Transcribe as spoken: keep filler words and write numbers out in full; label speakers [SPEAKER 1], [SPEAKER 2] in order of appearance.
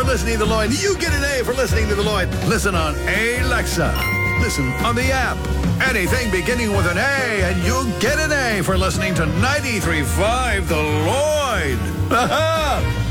[SPEAKER 1] listening to The Lloyd. You get an A for listening to The Lloyd. Listen on Alexa. Listen on the app. Anything beginning with an A, and you'll get an A for listening to ninety-three point five The Lloyd. Ha-ha!